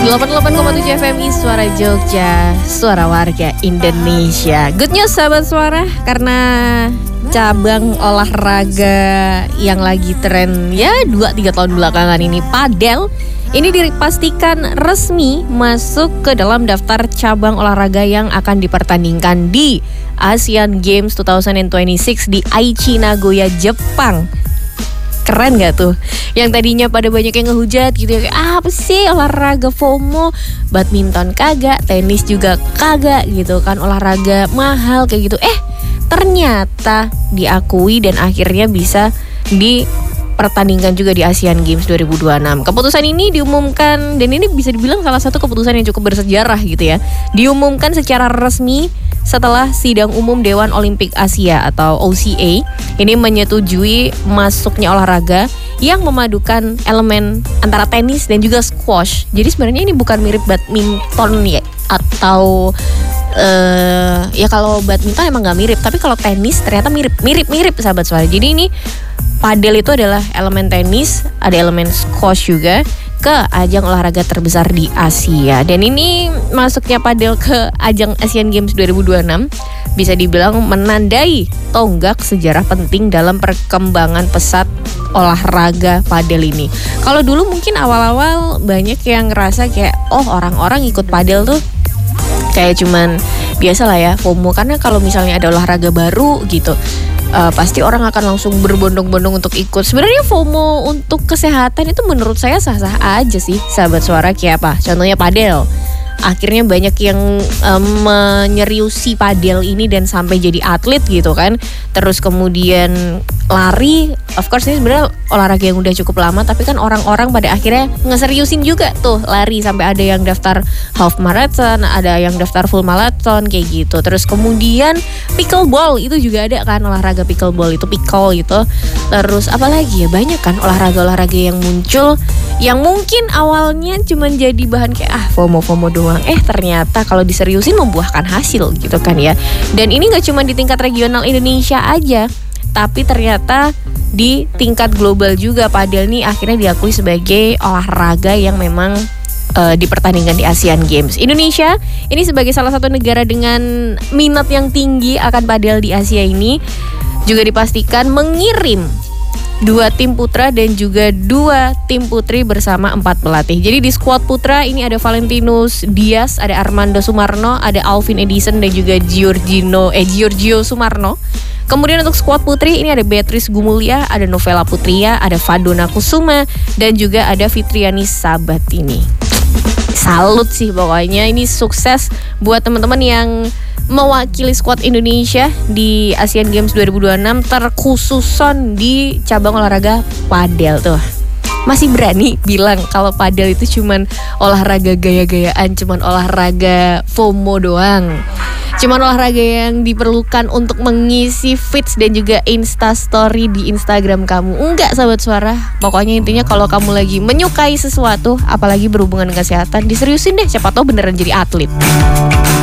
88,7 FMI Suara Jogja, suara warga Indonesia. Good news sahabat suara, karena cabang olahraga yang lagi tren ya 2-3 tahun belakangan ini, padel, ini dipastikan resmi masuk ke dalam daftar cabang olahraga yang akan dipertandingkan di Asian Games 2026 di Aichi, Nagoya, Jepang. Keren gak tuh? Yang tadinya pada banyak yang ngehujat gitu ya, apa sih olahraga FOMO, badminton kagak, tenis juga kagak gitu kan, olahraga mahal kayak gitu. Ternyata diakui dan akhirnya bisa dipertandingkan juga di Asian Games 2026. Keputusan ini diumumkan, dan ini bisa dibilang salah satu keputusan yang cukup bersejarah gitu ya. Diumumkan secara resmi setelah sidang umum Dewan Olimpik Asia atau OCA ini menyetujui masuknya olahraga yang memadukan elemen antara tenis dan juga squash. Jadi sebenarnya ini bukan mirip badminton ya, atau ya kalau badminton emang nggak mirip, tapi kalau tenis ternyata mirip sahabat suara. Jadi ini padel itu adalah elemen tenis, ada elemen squash juga, ke ajang olahraga terbesar di Asia. Dan ini masuknya padel ke ajang Asian Games 2026 bisa dibilang menandai tonggak sejarah penting dalam perkembangan pesat olahraga padel ini. Kalau dulu mungkin awal-awal banyak yang ngerasa kayak orang-orang ikut padel tuh kayak cuman biasa lah ya, FOMO, karena kalau misalnya ada olahraga baru gitu pasti orang akan langsung berbondong-bondong untuk ikut. Sebenarnya FOMO untuk kesehatan itu menurut saya sah-sah aja sih sahabat suara. Kayak apa? Contohnya padel. Akhirnya banyak yang menyeriusi padel ini dan sampai jadi atlet gitu kan. Terus kemudian lari, of course ini sebenarnya olahraga yang udah cukup lama, tapi kan orang-orang pada akhirnya ngeseriusin juga tuh lari, sampai ada yang daftar half marathon, ada yang daftar full marathon kayak gitu. Terus kemudian pickleball itu juga ada kan, olahraga pickleball itu pickle gitu. Terus apalagi ya, banyak kan olahraga-olahraga yang muncul yang mungkin awalnya cuma jadi bahan kayak FOMO doang, ternyata kalau diseriusin membuahkan hasil gitu kan ya. Dan ini gak cuma di tingkat regional Indonesia aja, tapi ternyata di tingkat global juga padel nih akhirnya diakui sebagai olahraga yang memang dipertandingkan di Asian Games. Indonesia ini sebagai salah satu negara dengan minat yang tinggi akan padel di Asia ini juga dipastikan mengirim 2 tim putra dan juga 2 tim putri bersama 4 pelatih. Jadi di skuad putra ini ada Valentinus Dias, ada Armando Sumarno, ada Alvin Edison dan juga Giorgio Sumarno. Kemudian untuk skuad putri ini ada Beatrice Gumulia, ada Novela Putria, ada Fadona Kusuma, dan juga ada Fitriani Sabatini. Salut sih pokoknya, ini sukses buat teman-teman yang mewakili skuad Indonesia di Asian Games 2026, terkhususon di cabang olahraga padel tuh. Masih berani bilang kalau padel itu cuman olahraga gaya-gayaan, cuman olahraga FOMO doang, cuman olahraga yang diperlukan untuk mengisi feeds dan juga instastory di Instagram kamu. Enggak sahabat suara, pokoknya intinya kalau kamu lagi menyukai sesuatu, apalagi berhubungan dengan kesehatan, diseriusin deh, siapa tahu beneran jadi atlet.